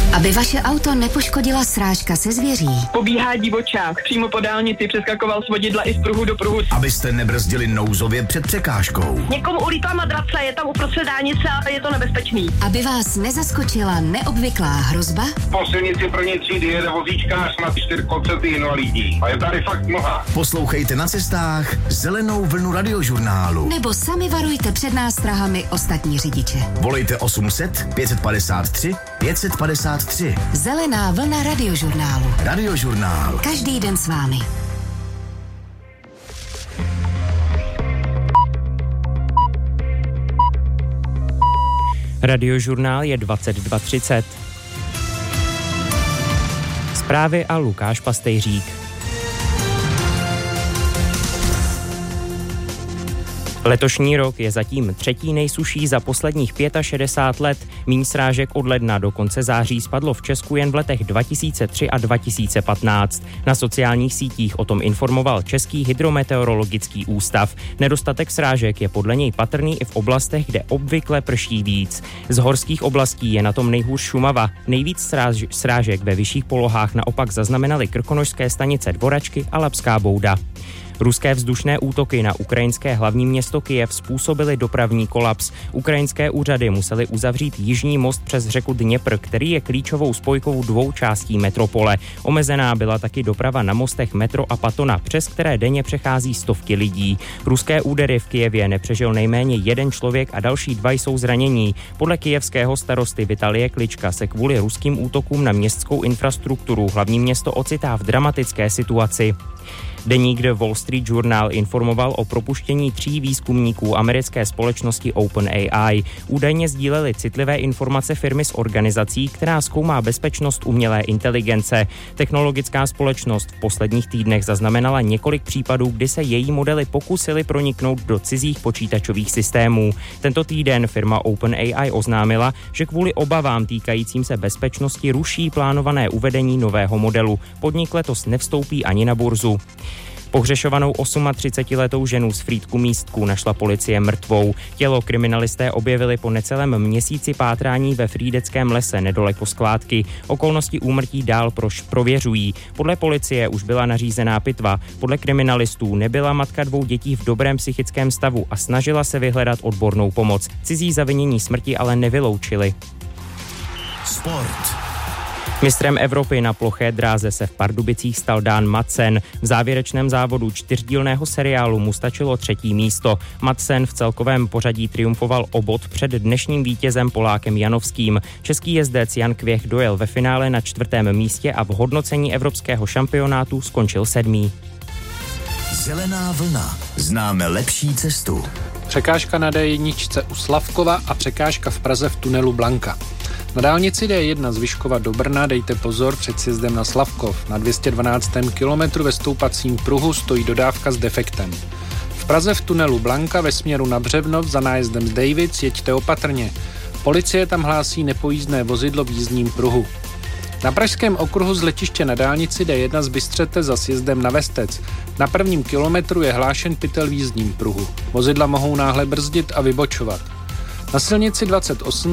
Aby vaše auto nepoškodila srážka se zvěří. Pobíhá divočák, přímo po dálnici přeskakoval z vodidla i z pruhu do pruhu. Abyste nebrzdili nouzově před překážkou. Někomu ulítla madrace, je tam uprostřed dálnice a je to nebezpečný. Aby vás nezaskočila neobvyklá hrozba. Po silnici první třídy jede vozíčkář na 4 invalidí. A je tady fakt mnoha. Poslouchejte na cestách Zelenou vlnu radiožurnálu. Nebo sami varujte před nástrahami ostatní řidiče. Volejte 800 553 553. Zelená vlna radiožurnálu. Radiožurnál. Každý den s vámi. Radiožurnál je 22:30. Zprávy a Lukáš Pastejřík. Letošní rok je zatím třetí nejsušší za posledních 65 let. Míň srážek od ledna do konce září spadlo v Česku jen v letech 2003 a 2015. Na sociálních sítích o tom informoval Český hydrometeorologický ústav. Nedostatek srážek je podle něj patrný i v oblastech, kde obvykle prší víc. Z horských oblastí je na tom nejhůř Šumava. Nejvíc srážek ve vyšších polohách naopak zaznamenaly krkonošské stanice Dvoračky a Labská Bouda. Ruské vzdušné útoky na ukrajinské hlavní město Kyjev způsobily dopravní kolaps. Ukrajinské úřady musely uzavřít jižní most přes řeku Dněpr, který je klíčovou spojkou dvou částí metropole. Omezená byla taky doprava na mostech metro a Patona, přes které denně přechází stovky lidí. Ruské údery v Kyjevě nepřežil nejméně jeden člověk a další dva jsou zranění. Podle kyjevského starosty Vitalie Klička se kvůli ruským útokům na městskou infrastrukturu hlavní město ocitá v dramatické situaci. Deník The Wall Street Journal informoval o propuštění 3 výzkumníků americké společnosti OpenAI. Údajně sdíleli citlivé informace firmy s organizací, která zkoumá bezpečnost umělé inteligence. Technologická společnost v posledních týdnech zaznamenala několik případů, kdy se její modely pokusily proniknout do cizích počítačových systémů. Tento týden firma OpenAI oznámila, že kvůli obavám týkajícím se bezpečnosti ruší plánované uvedení nového modelu. Podnik letos nevstoupí ani na burzu. Pohřešovanou 38letou ženu z Frýdku Místku našla policie mrtvou. Tělo kriminalisté objevili po necelém měsíci pátrání ve Frýdeckém lese nedaleko skládky. Okolnosti úmrtí dál prověřují. Podle policie už byla nařízená pitva. Podle kriminalistů nebyla matka 2 dětí v dobrém psychickém stavu a snažila se vyhledat odbornou pomoc. Cizí zavinění smrti ale nevyloučili. Sport. Mistrem Evropy na ploché dráze se v Pardubicích stal Dan Madsen. V závěrečném závodu 4dílného seriálu mu stačilo 3. místo. Madsen v celkovém pořadí triumfoval o bod před dnešním vítězem Polákem Janovským. Český jezdec Jan Kvěch dojel ve finále na 4. místě a v hodnocení evropského šampionátu skončil 7. Zelená vlna. Známe lepší cestu. Překážka na D1 u Slavkova a překážka v Praze v tunelu Blanka. Na dálnici D1 z Vyškova do Brna dejte pozor před sjezdem na Slavkov. Na 212. kilometru ve stoupacím pruhu stojí dodávka s defektem. V Praze v tunelu Blanka ve směru na Břevnov za nájezdem z Dejvic jeďte opatrně. Policie tam hlásí nepojízdné vozidlo v jízdním pruhu. Na pražském okruhu z letiště na dálnici D1 z Bystřete za sjezdem na Vestec. Na 1. kilometru je hlášen pytel v jízdním pruhu. Vozidla mohou náhle brzdit a vybočovat. Na silnici 28